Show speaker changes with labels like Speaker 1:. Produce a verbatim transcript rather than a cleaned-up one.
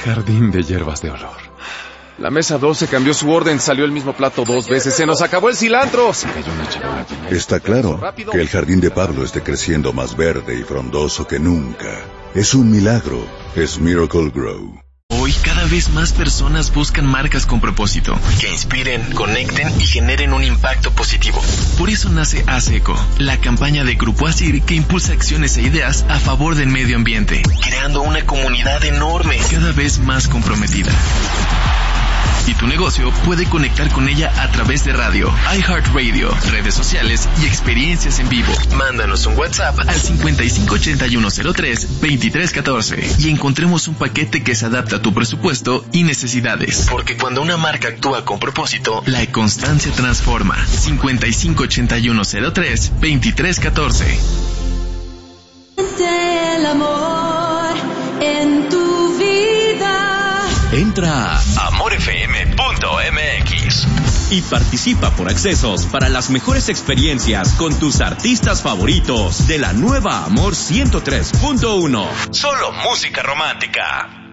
Speaker 1: Jardín de hierbas de olor. La mesa doce cambió su orden, salió el mismo plato dos veces, se nos acabó el cilantro. Se cayó una charola.
Speaker 2: Está claro que el jardín de Pablo esté creciendo más verde y frondoso que nunca. Es un milagro, es Miracle Grow.
Speaker 3: Hoy cada vez más personas buscan marcas con propósito, que inspiren, conecten y generen un impacto positivo. Por eso nace ASECO, la campaña de Grupo ASIR que impulsa acciones e ideas a favor del medio ambiente, creando una comunidad enorme, cada vez más comprometida. Y tu negocio puede conectar con ella a través de radio, iHeartRadio, redes sociales y experiencias en vivo. Mándanos un WhatsApp al cincuenta y cinco ochenta y uno cero tres veintitrés catorce y encontremos un paquete que se adapta a tu presupuesto y necesidades. Porque cuando una marca actúa con propósito, la constancia transforma. cincuenta y cinco ochenta y uno cero tres veintitrés catorce.
Speaker 4: El amor en tu vida.
Speaker 5: Entra a amor f m punto m x y participa por accesos para las mejores experiencias con tus artistas favoritos de la nueva Amor ciento tres punto uno. Solo música romántica.